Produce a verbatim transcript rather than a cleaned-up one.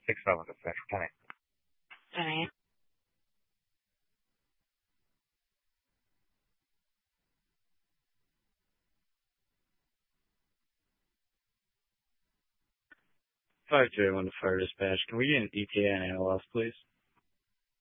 six seven dispatch. Kenny. Jenny. five J one to fire dispatch. Can we get an E T A and N L S, please?